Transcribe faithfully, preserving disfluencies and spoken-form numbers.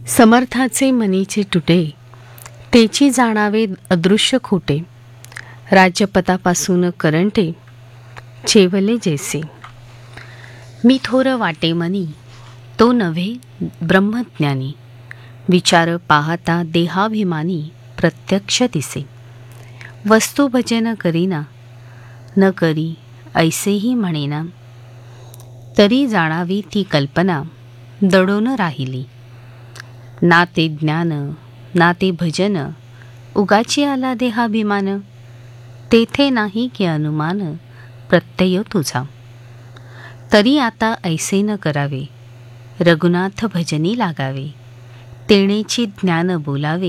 समर्थाचे मनीचे तुटे, तेची जाणावे अदृश्य खोटे. राज्यपदापासून करंटे, चेवले जैसे. मी थोर वाटे मनी, तो नव्हे ब्रह्मज्ञानी. विचार पाहता देहाभिमानी, प्रत्यक्ष दिसे. वस्तू भजन करीना, न करी ऐसेही म्हणेना. तरी जाणावी ती कल्पना, दडून राहिली. ना ते ज्ञान ना ते भजन, उगाची आला देहाभिमान. तेथे नाही की अनुमान, प्रत्यय तुझा. तरी आता ऐसे न करावे, रघुनाथ भजनी लागावे. तेणेची ज्ञान बोलावे,